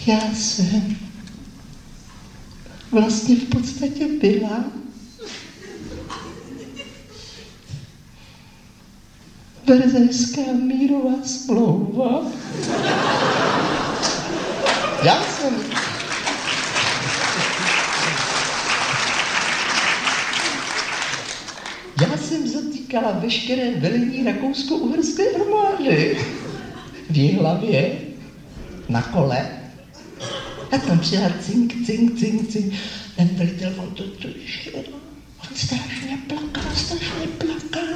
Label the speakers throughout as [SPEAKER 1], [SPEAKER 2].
[SPEAKER 1] Já jsem vlastně v podstatě byla Verzejská mírová smlouva. Já jsem zatýkala veškeré velení rakousko-uherské armády v Jihlavě na kole. A tam přijela cink, cink, cink, cink. Ten velitel, on strašně plakal.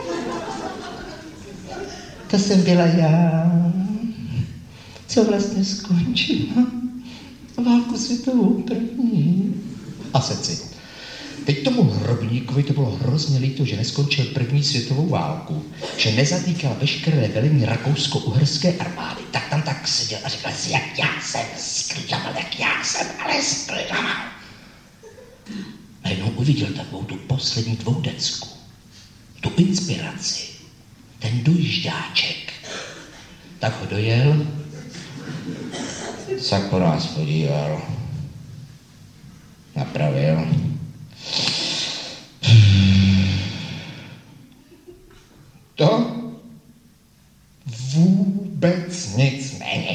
[SPEAKER 1] To jsem byla já, co vlastně skončila válku světovou první. A seci. Teď tomu hrobníkovi to bylo hrozně líto, že neskončil první světovou válku, že nezatýkal veškeré velení rakousko-uherské armády. Tak tam tak seděl a říkal si, jak já jsem sklidlamal. Najednou uviděl takovou tu poslední dvoudecku, tu inspiraci, ten dojížďáček. Tak ho dojel, tak po nás podíval, napravil. To vůbec nic není.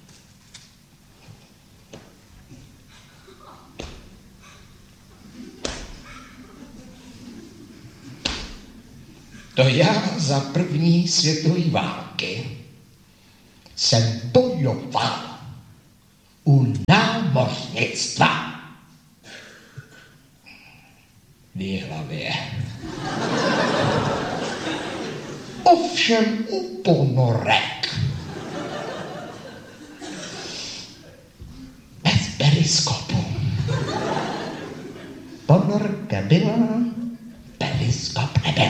[SPEAKER 1] To já za první světové války jsem bojoval u námořnictva v Jihlavě. Ovšem u ponorek. Bez periskopu. Ponorka byla, periskop nebyl.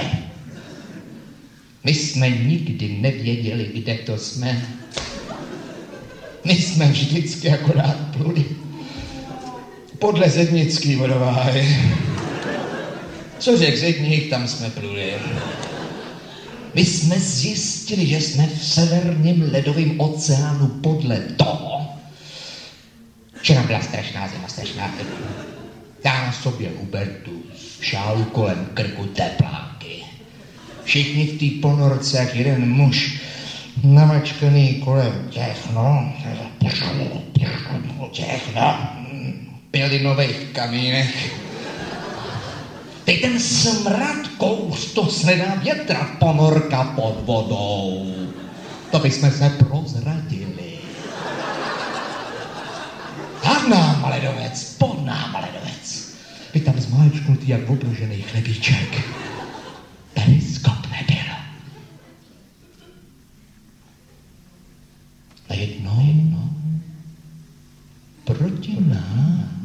[SPEAKER 1] My jsme nikdy nevěděli, kde to jsme. My jsme vždycky akorát pluli podle zednický vodováhy. Co řekl zedník, tam jsme pluli. My jsme zjistili, že jsme v severním ledovém oceánu podle toho, že nám byla strašná zima, strašná zima. Já na sobě Hubertus, šálu kolem krku tepláky. Všichni v té ponorce, jak jeden muž, namačkaný kolem těch pělinových kamínech. Teď ten smrad kouř, to se nedá větrat, ponorka pod vodou. To bychom se prozradili. Pod náma ledovec. Vy tam zmáčknutý jak obložený chlebíček. Periskop nebyl. A jednou proti nám